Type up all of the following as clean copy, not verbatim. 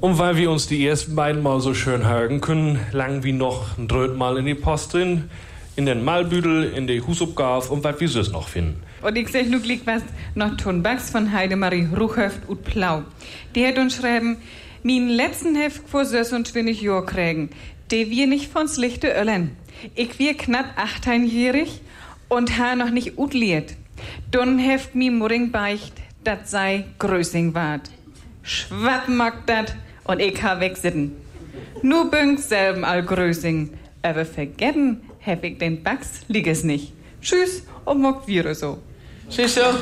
Und weil wir uns die ersten beiden Mal so schön hören können, langen wir noch ein drittes Mal in die Post drin, in den Malbüdel, in die Husabgabe und was wir sonst noch finden. Und ich sag nur gleich was noch Tonbacks von Heidemarie Ruchhöft und Plau. Die hat uns schreiben, min letzten Heft vor 26 Jahr kriegen, die wir nicht von's Lichte öllen. Ich wir knapp 18-jährig und ha noch nicht utliert. Dann heft mi Muring beicht, dat sei Größing wart. Schwapp mag dat und ich ha wegsitten. Nu büngt selben all Größing, aber vergessen hab ich den Bax lieges nicht. Tschüss und mag wir so. Siehst du?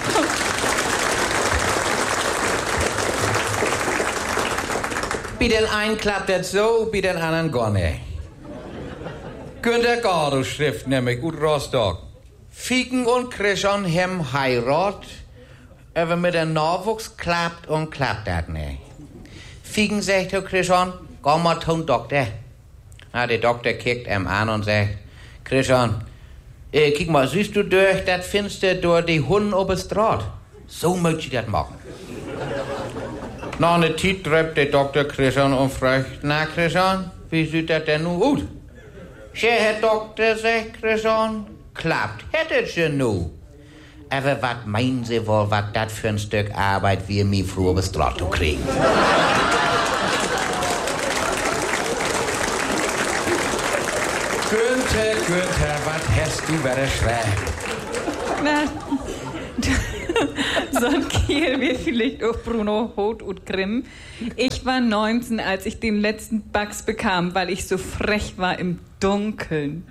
Bei den einen klappt das so, bei den anderen gar nicht. Günter Gado schrift nämlich ut Rostock. Fieken und Christian hem Heirat, aber mit dem Nachwuchs klappt und klappt das nicht. Fieken sagt zu Christian, geh mal zum Doktor. Na, der Doktor kickt ihm an und sagt, Christian, kick mal, siehst du durch das Fenster durch die Hunde auf der Straße? So möchte ich das machen. Nach einer Zeit treibt der Doktor Christian und fragt, na Christian, wie sieht das denn nun aus? Herr Doktor, sagt Christian, klappt, hättet ihr nu. Aber was meinen Sie wohl, was das für ein Stück Arbeit wir mir früher bis Straße kriegen? Günther, was hast du wieder schreiben? Na, so ein Kiel wie vielleicht auch Bruno Hoth und Grimm. Ich war 19, als ich den letzten Bugs bekam, weil ich so frech war im Dunkeln.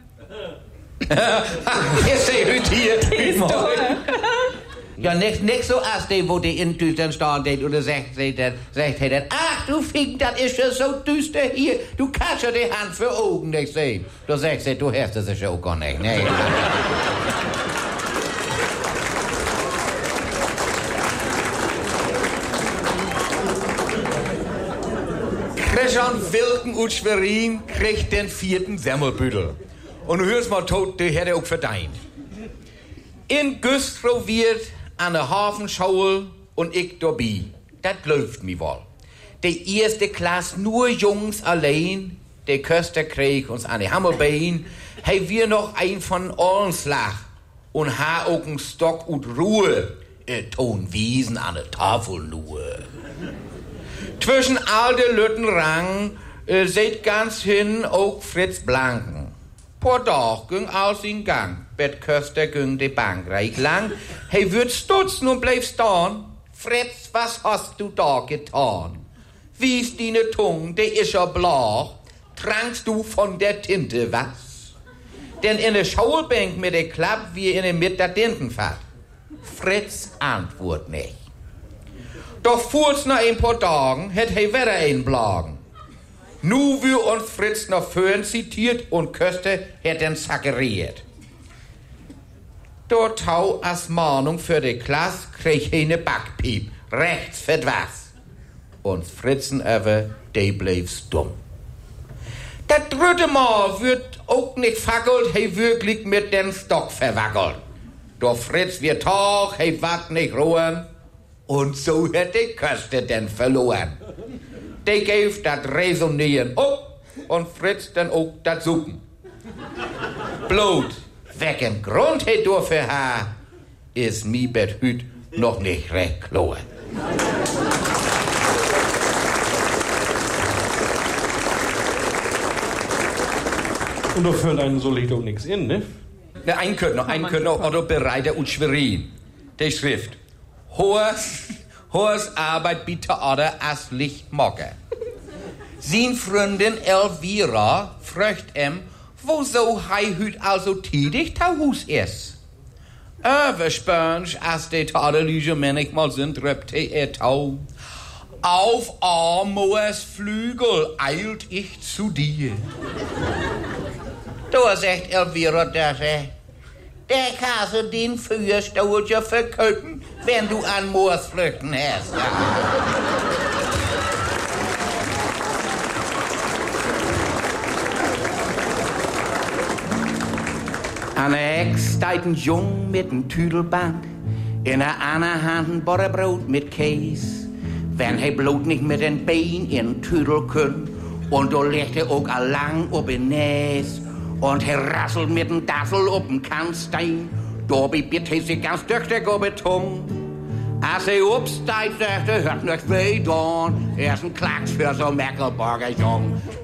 Ihr seht hier. Ja, nicht so als die, wo die in Düstern stehen oder sagt, ach du Fink, das ist ja so düster hier, du kannst ja die Hand für Augen nicht sehen. Du sagst, du hörst das ja auch gar nicht. Nee. Christian Wilken und Schwerin kriegt den 4. Semmelbüdel. Und du hörst mal tot, der hätte auch verdient. In Güstrow wird an der Hafenschule und ich dabei. Das läuft mir wohl. Die erste Klasse nur Jungs allein, der Köster krieg uns an die Hammerbein, hey wir noch ein von Ohrenslag und ha auch einen Stock und Ruhe, Tonwiesen an der Tafel nur. Zwischen all den Lüttenrang seht ganz hin auch Fritz Blanken. Por Tag ging alles in Gang. Bet Köster ging die Bank reich lang. Hey, würd stutzen und bleib stehen. Fritz, was hast du da getan? Wie ist deine Tung, die ist ja blau. Trankst du von der Tinte was? Denn in der Schulbank mit der Klapp wie in der Mitte der Tintenfahrt. Fritz antwort nicht. Doch fuhr's nach ein paar Tagen, hätt hey wieder ein Blagen. Nu wir uns Fritz noch vorhin zitiert und Köster hätt den sackeriert. Dort tau als Mahnung für die Klasse krieg ich eine Backpiep, rechts für was. Und Fritzen aber, die bleib stumm. Das dritte Mal wird auch nicht fackelt, hey wirklich mit dem Stock verwackelt. Doch Fritz wird Tag, hey wagt nicht ruhen. Und so hat die Köster denn verloren. Die gave das Resonieren ab und Fritz dann auch das Suchen. Blut, welchen Grund he dafür ha, ist mi bet hüt noch nicht recht klar. Und da fällt einem so liegt auch nichts in, ne? Ne, ein könnte noch, Otto Bereiter und Schwerin. Die Schrift. Hohes Arbeit bitte oder as Lichtmocke. Sin Freundin Elvira fragt wo so hei hüt also tidig ta Hus is. Überspönsch as de Tadelige manchmal sind repte tau. Auf Amors Flügel eilt ich zu dir. Da sagt Elvira, der kannst du den Feuerstuhl ja verköpen, wenn du an Moors flüchten hast. Ja. An der Hex steht ein Jung mit einem Tüdelband, in der anderen Hand ein Butterbrot mit Käse. wenn hij bloot niet met een been in Tüdel kun. Und da legt er auch allang op een Näs. Und er rasselt mit dem Dassel op een Kannstein. Dabei bitt hij sich ganz tüchtig op de Tung. Als hij opsteigt, sagt er, hört nicht weh dann. Er ist ein Klacks für so Merkelborger Jung.